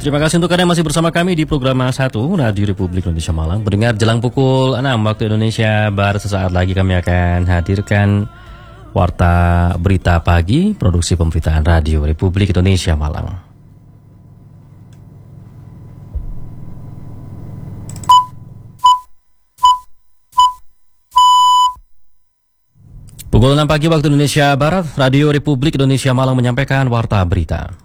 Terima kasih untuk Anda yang masih bersama kami di program 1 Radio Republik Indonesia Malang. Mendengar jelang pukul 6 waktu Indonesia Barat, sesaat lagi kami akan hadirkan Warta Berita Pagi, produksi pemberitaan Radio Republik Indonesia Malang. Pukul 6 pagi waktu Indonesia Barat, Radio Republik Indonesia Malang menyampaikan Warta Berita.